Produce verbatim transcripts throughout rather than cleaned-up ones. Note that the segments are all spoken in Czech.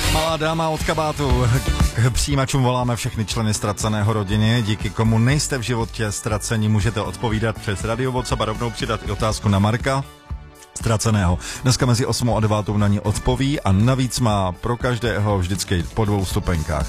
Malá dáma od kabátu. K přijímačům voláme všechny členy ztraceného rodiny, díky komu nejste v životě ztraceni, můžete odpovídat přes Radio WhatsApp a rovnou přidat i otázku na Marka Ztraceného. Dneska mezi osmou a devátou na ní odpoví a navíc má pro každého vždycky po dvou stupenkách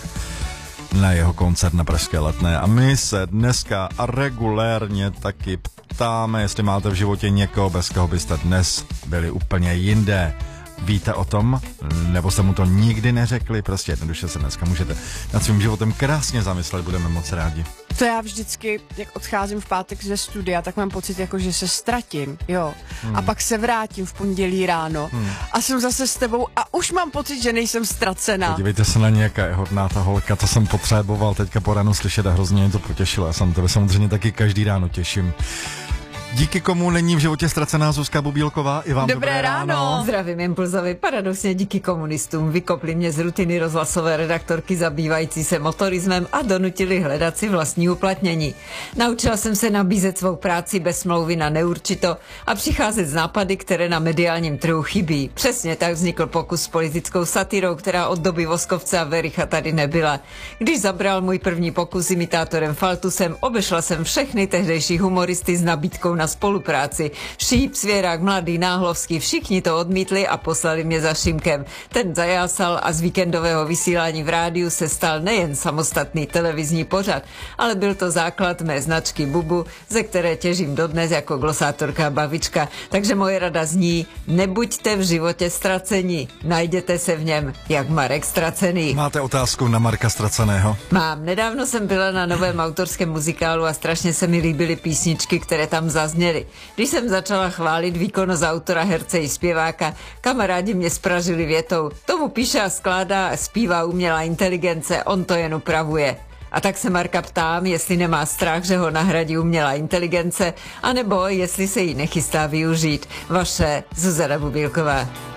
na jeho koncert na Pražské Letné. A my se dneska a regulérně taky ptáme, jestli máte v životě někoho, bez koho byste dnes byli úplně jinde. Víte o tom? Nebo jste mu to nikdy neřekli? Prostě jednoduše se dneska můžete nad svým životem krásně zamyslet, budeme moc rádi. To já vždycky, jak odcházím v pátek ze studia, tak mám pocit, jako že se ztratím, jo. Hmm. A pak se vrátím v pondělí ráno hmm. a jsem zase s tebou a už mám pocit, že nejsem ztracená. Podívejte se na ní, jaká je hodná ta holka, to jsem potřeboval teďka po ránu slyšet a hrozně mě to potěšilo. Já jsem tebe samozřejmě taky každý ráno těším. Díky komu není v životě ztracená Zuzka Bubílková, i vám dobré, dobré ráno. ráno. Zdravím Impulzovi, paradoxně díky komunistům vykopli mě z rutiny rozhlasové redaktorky zabývající se motorismem a donutili hledat si vlastní uplatnění. Naučila jsem se nabízet svou práci bez smlouvy na neurčito a přicházet z nápady, které na mediálním trhu chybí. Přesně tak vznikl pokus s politickou satirou, která od doby Voskovce a Vericha tady nebyla. Když zabral můj první pokus imitátorem Faltusem, obešla jsem všechny tehdejší humoristy s nabídkou na spolupráci. Šíp, Svěrák, Mladý, Náhlovský, všichni to odmítli a poslali mě za Šimkem. Ten zajásal a z víkendového vysílání v rádiu se stal nejen samostatný televizní pořad, ale byl to základ mé značky Bubu, ze které těžím dodnes jako glosátorka a bavička. Takže moje rada zní, nebuďte v životě ztracení, najděte se v něm jak Marek Ztracený. Máte otázku na Marka Ztraceného? Mám. Nedávno jsem byla na novém autorském muzikálu a strašně se mi líbily písničky, které tam zazněly. Když jsem začala chválit výkonnost autora, herce i zpěváka, kamarádi mě spražili větou. Tomu píše a skládá a zpívá umělá inteligence, on to jen upravuje. A tak se Marka ptám, jestli nemá strach, že ho nahradí umělá inteligence, anebo jestli se jí nechystá využít. Vaše Zuzana Bubílková.